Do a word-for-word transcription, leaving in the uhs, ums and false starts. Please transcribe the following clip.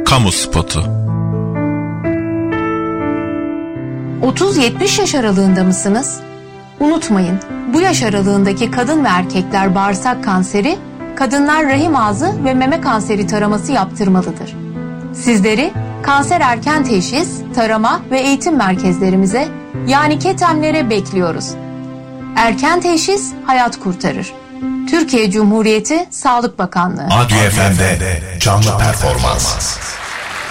Kamu spotu. otuz yetmiş yaş aralığında mısınız? Unutmayın, bu yaş aralığındaki kadın ve erkekler bağırsak kanseri, kadınlar rahim ağzı ve meme kanseri taraması yaptırmalıdır. Sizleri kanser erken teşhis, tarama ve eğitim merkezlerimize, yani KETEM'lere bekliyoruz. Erken teşhis hayat kurtarır. Türkiye Cumhuriyeti Sağlık Bakanlığı. A G F M'de canlı performans.